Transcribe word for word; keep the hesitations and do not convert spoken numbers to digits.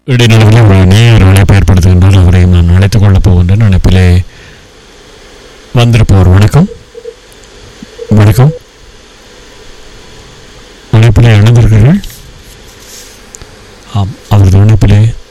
இடைநிலையில் ஒரு நேர் அழைப்பு ஏற்படுத்துகின்றால் அவரை நான் அழைத்துக் கொள்ளப் போகின்றேன். அழைப்பிலே வந்திருப்போர் வணக்கம். வணக்கம். அழைப்பிலே இணைந்திருக்கிறீர்கள். ஆம், அவரது அழைப்பிலே